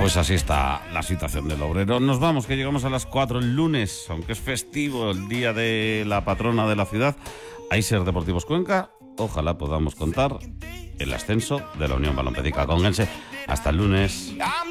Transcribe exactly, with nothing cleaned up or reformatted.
Pues así está la situación del obrero. Nos vamos, que llegamos a las cuatro el lunes, aunque es festivo, el día de la patrona de la ciudad. Aiser Deportivos Cuenca, ojalá podamos contar el ascenso de la Unión Balompédica Conguense. Hasta el lunes.